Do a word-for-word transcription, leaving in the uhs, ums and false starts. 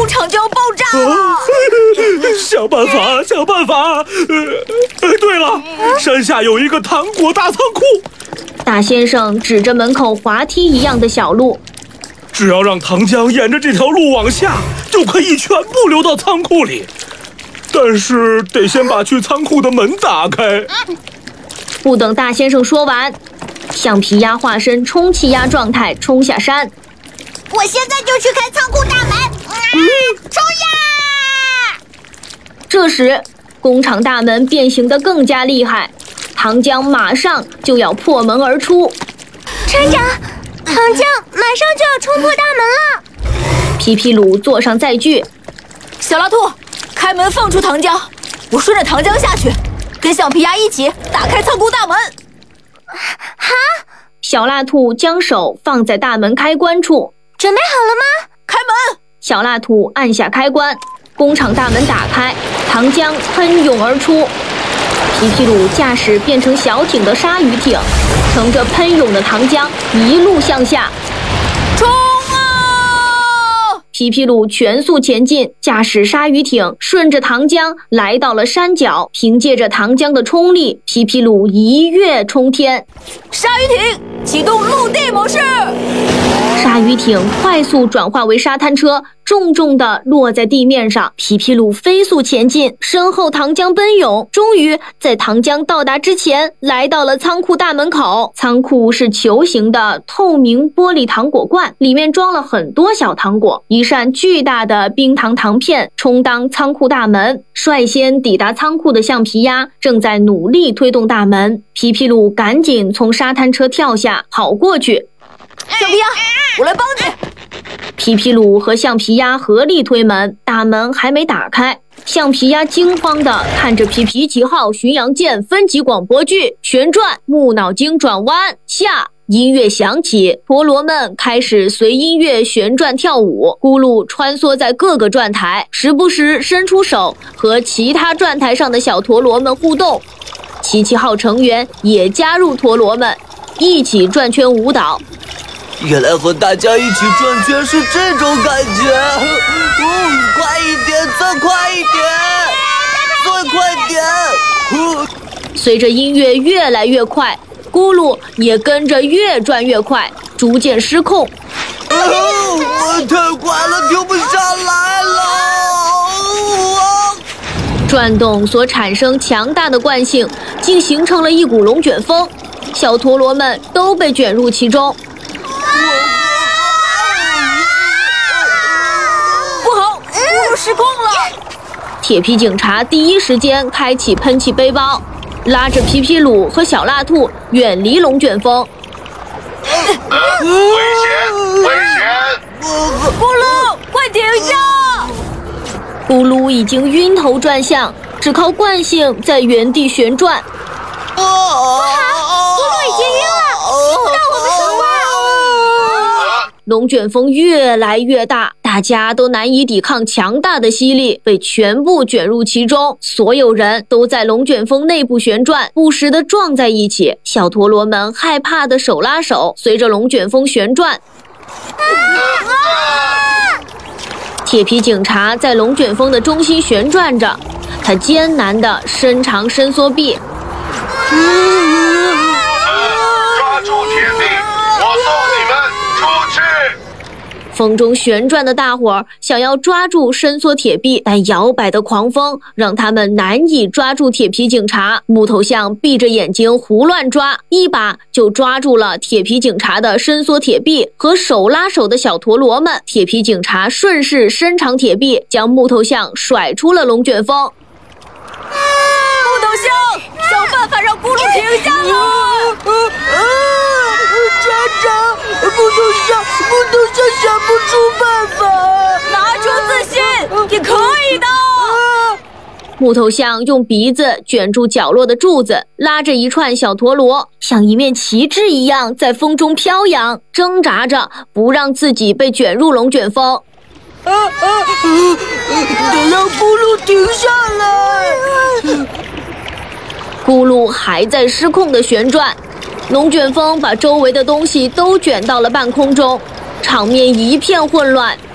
厂就要爆炸了！ 想办法，想办法！呃，对了，山下有一个糖果大仓库。 大先生指着门口滑梯一样的小路， 只要让糖浆沿着这条路往下，就可以全部流到仓库里。但是得先把去仓库的门打开。 不等大先生说完，橡皮鸭化身充气鸭状态冲下山。 我现在就去开仓库大门！嗯，冲呀！ 这时，工厂大门变形得更加厉害，糖浆马上就要破门而出。 船长，糖浆马上就要冲破大门了！ 皮皮鲁坐上载具， 小拉兔，开门放出糖浆，我顺着糖浆下去，跟橡皮鸭一起打开仓库大门。 哈！ 小蜡兔将手放在大门开关处。 准备好了吗？ 开门！ 小蜡兔按下开关，工厂大门打开，糖浆喷涌而出。皮皮鲁驾驶变成小艇的鲨鱼艇，乘着喷涌的糖浆一路向下。 冲啊！ 皮皮鲁全速前进，驾驶鲨鱼艇顺着糖浆来到了山脚，凭借着糖浆的冲力，皮皮鲁一跃冲天。 鲨鱼艇启动陆地模式。 鲨鱼艇快速转化为沙滩车，重重地落在地面上。皮皮鲁飞速前进，身后糖浆奔涌，终于在糖浆到达之前来到了仓库大门口。仓库是球形的透明玻璃糖果罐，里面装了很多小糖果，一扇巨大的冰糖糖片充当仓库大门。率先抵达仓库的橡皮鸭正在努力推动大门，皮皮鲁赶紧从沙滩车跳下，跑过去。 橡皮鸭，我来帮你。 皮皮鲁和橡皮鸭合力推门，大门还没打开，橡皮鸭惊慌地看着皮皮奇号巡洋舰分级广播剧旋转，木脑筋转弯下。音乐响起，陀螺们开始随音乐旋转跳舞，咕噜穿梭在各个转台，时不时伸出手和其他转台上的小陀螺们互动。奇奇号成员也加入陀螺们，一起转圈舞蹈。 原来和大家一起转圈是这种感觉，嗯，快一点，再快一点，再快点！嗯、 随着音乐越来越快，咕噜也跟着越转越快，逐渐失控。 哦，我太快了，停不下来了！啊、 转动所产生强大的惯性，竟形成了一股龙卷风，小陀螺们都被卷入其中。 不好，咕噜失控了！ 铁皮警察第一时间开启喷气背包，拉着皮皮鲁和小蜡兔远离龙卷风。 呃、危险！危险！ 咕噜，快停下！ 咕噜已经晕头转向，只靠惯性在原地旋转。 啊！咕噜已经晕了，听不到我们说话。 龙卷风越来越大，大家都难以抵抗强大的吸力，被全部卷入其中。所有人都在龙卷风内部旋转，不时地撞在一起。小陀螺们害怕的手拉手，随着龙卷风旋转。啊啊、铁皮警察在龙卷风的中心旋转着，他艰难地伸长伸缩臂。 呃、抓住铁臂，我送你们出去！ 风中旋转的大伙儿想要抓住伸缩铁臂，但摇摆的狂风让他们难以抓住铁皮警察。木头象闭着眼睛胡乱抓，一把就抓住了铁皮警察的伸缩铁臂和手拉手的小陀螺们。铁皮警察顺势伸长铁臂，将木头象甩出了龙卷风。 木头象，想办法让咕噜停下来！ 船长，木头象，木头象想不出办法。 拿出自信，你可以的！ 木头象用鼻子卷住角落的柱子，拉着一串小陀螺，像一面旗帜一样在风中飘扬，挣扎着不让自己被卷入龙卷风。 啊啊啊！得让咕噜停下来！ 咕噜还在失控的旋转，龙卷风把周围的东西都卷到了半空中，场面一片混乱。